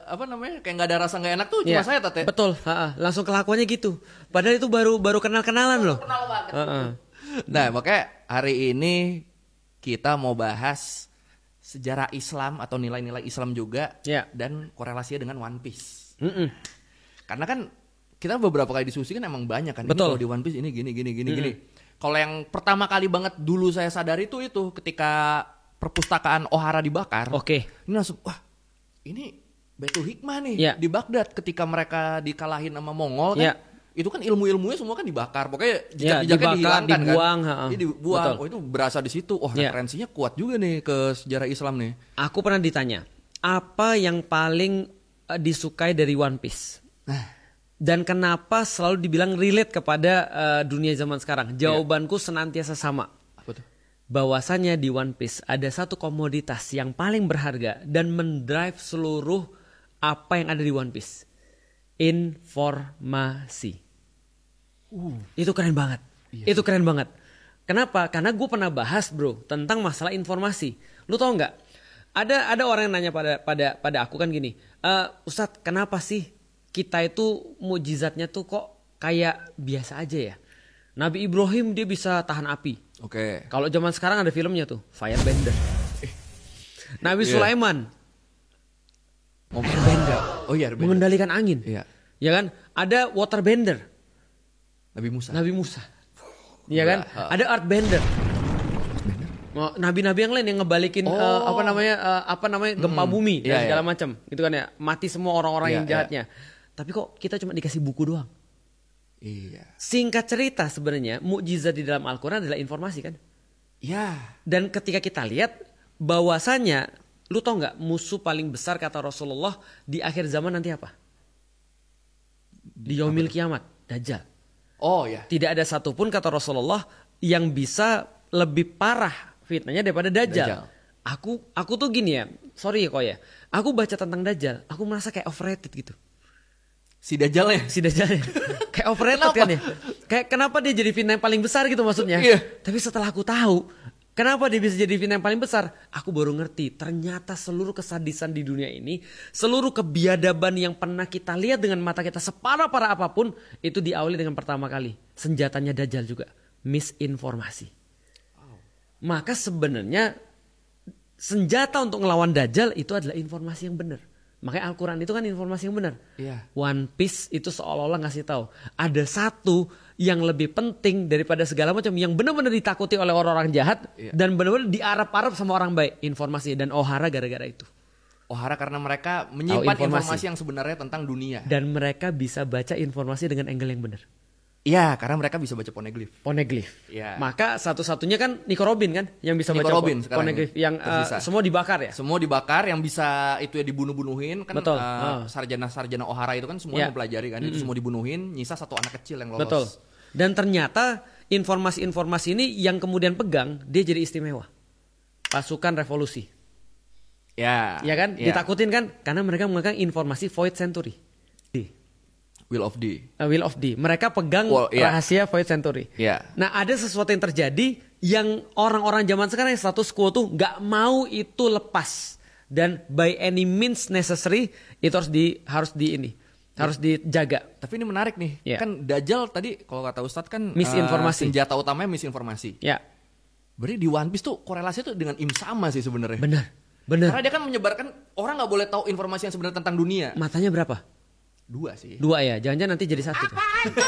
kayak nggak ada rasa nggak enak tuh cuma saya Tate. Betul, langsung kelakuannya gitu. Padahal itu baru kenal-kenalan loh. Kenal banget. Nah makanya hari ini kita mau bahas sejarah Islam atau nilai-nilai Islam juga dan korelasinya dengan One Piece. Karena kan kita beberapa kali diskusi kan emang banyak kan. Betul. Ini kalau di One Piece ini gini. Kalau yang pertama kali banget dulu saya sadari itu ketika perpustakaan Ohara dibakar. Oke. Ini langsung wah ini Baitul Hikmah nih di Baghdad ketika mereka dikalahin sama Mongol kan. Itu kan ilmu-ilmunya semua kan dibakar. Pokoknya jejak-jejaknya dihilangkan dibuang, kan. Jadi dibuang. Betul. Oh itu berasa di situ. Oh referensinya kuat juga nih ke sejarah Islam nih. Aku pernah ditanya, apa yang paling disukai dari One Piece? Dan kenapa selalu dibilang relate kepada dunia zaman sekarang? Jawabanku senantiasa sama. Apa tuh? Bahwasanya di One Piece ada satu komoditas yang paling berharga dan mendrive seluruh apa yang ada di One Piece. Informasi. Itu keren banget. Itu keren banget. Kenapa? Karena gue pernah bahas bro tentang masalah informasi. Lu tau nggak? Ada orang yang nanya pada aku kan gini, Ustadz kenapa sih kita itu mukjizatnya tuh kok kayak biasa aja ya? Nabi Ibrahim dia bisa tahan api. Oke. Kalau zaman sekarang ada filmnya tuh, Firebender. Nabi Sulaiman, Airbender. Oh iya, Airbender. Mengendalikan angin. Iya. Ya kan? Ada Waterbender. Nabi Musa. Iya kan? Ada Earthbender. Nabi-nabi yang lain yang ngebalikin gempa bumi dan segala macam, gitu kan ya. Mati semua orang-orang yang jahatnya. Tapi kok kita cuma dikasih buku doang? Iya. Singkat cerita sebenarnya mukjizat di dalam Al-Quran adalah informasi kan? Iya. Dan ketika kita lihat bahwasanya, lu tau nggak musuh paling besar kata Rasulullah di akhir zaman nanti apa? Di yaumil kiamat, Dajjal. Oh ya. Tidak ada satupun kata Rasulullah yang bisa lebih parah fitnahnya daripada Dajjal. Aku tuh gini ya, sorry ya kok ya. Aku baca tentang Dajjal, aku merasa kayak overrated gitu. Si Dajjalnya kayak overrated kan ya. Kayak kenapa dia jadi fitnah yang paling besar gitu maksudnya. Tapi setelah aku tahu kenapa dia bisa jadi fitnah yang paling besar, aku baru ngerti ternyata seluruh kesadisan di dunia ini, seluruh kebiadaban yang pernah kita lihat dengan mata kita separah-parah apapun, itu diawali dengan pertama kali senjatanya Dajjal juga, misinformasi. Maka sebenarnya senjata untuk ngelawan Dajjal itu adalah informasi yang benar. Makanya Al-Quran itu kan informasi yang benar. One Piece itu seolah-olah ngasih tahu ada satu yang lebih penting daripada segala macam yang benar-benar ditakuti oleh orang-orang jahat dan benar-benar diarap-arap sama orang baik. Informasi dan Ohara gara-gara itu. Ohara karena mereka menyimpan informasi yang sebenarnya tentang dunia. Dan mereka bisa baca informasi dengan angle yang benar. Iya, karena mereka bisa baca poneglyph. Ya. Maka satu-satunya kan Nico Robin kan yang bisa baca poneglyph yang semua dibakar ya. Semua dibakar yang bisa itu ya dibunuh-bunuhin kan. Betul. Sarjana-sarjana Ohara itu kan semua mempelajari kan. Itu semua dibunuhin, nyisa satu anak kecil yang lolos. Betul. Dan ternyata informasi-informasi ini yang kemudian pegang dia jadi istimewa. Pasukan revolusi. Ya kan? Ditakutin kan karena mereka memegang informasi Void Century. Will of D. Mereka pegang rahasia Void Century. Nah ada sesuatu yang terjadi yang orang-orang zaman sekarang yang status quo tuh nggak mau itu lepas. Dan by any means necessary itu harus dijaga. Tapi ini menarik nih. Kan Dajjal tadi kalau kata Ustadz kan misinformasi. Senjata utamanya misinformasi. Berarti di One Piece tuh korelasinya tuh dengan Im-sama sih sebenarnya. Benar. Karena dia kan menyebarkan orang nggak boleh tahu informasi yang sebenarnya tentang dunia. Matanya berapa? 2 sih. 2 ya, jangan-jangan nanti jadi 1 tuh.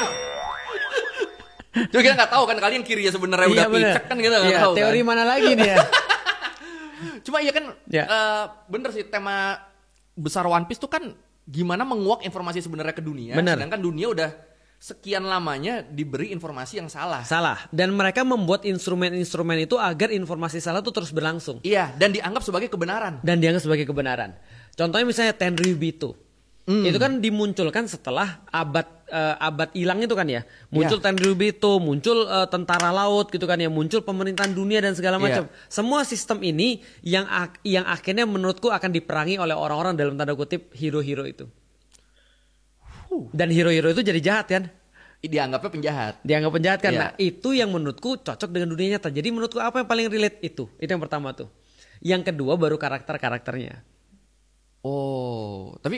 Cuma kita nggak tahu kan kalian kiri ya sebenarnya udah picek kan kita nggak tahu. Teori mana lagi nih ya? Cuma iya kan bener sih tema besar One Piece tuh kan gimana menguak informasi sebenarnya ke dunia. Sedangkan dunia udah sekian lamanya diberi informasi yang salah. Dan mereka membuat instrumen-instrumen itu agar informasi salah itu terus berlangsung. Iya, dan dianggap sebagai kebenaran. Contohnya misalnya Tenryubito. Itu kan dimunculkan setelah abad hilang itu kan ya. Muncul Tenryubito, muncul tentara laut gitu kan ya, muncul pemerintahan dunia dan segala macam. Semua sistem ini yang akhirnya menurutku akan diperangi oleh orang-orang dalam tanda kutip hero-hero itu. Dan hero-hero itu jadi jahat kan? Dianggap penjahat kan. Nah itu yang menurutku cocok dengan dunia nyata. Jadi menurutku apa yang paling relate itu yang pertama tuh. Yang kedua baru karakternya. Oh, tapi